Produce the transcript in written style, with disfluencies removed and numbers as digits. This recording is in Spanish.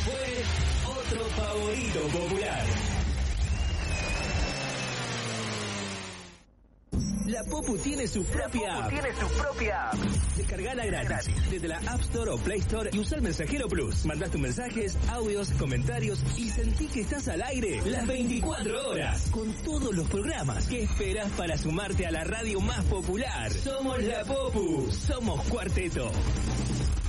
fue otro favorito popular. La Popu tiene su propia app. Descargala gratis desde la App Store o Play Store y usa el Mensajero Plus. Mandá tus mensajes, audios, comentarios y sentí que estás al aire las 24 horas con todos los programas. ¿Qué esperas para sumarte a la radio más popular? Somos la Popu, somos Cuarteto.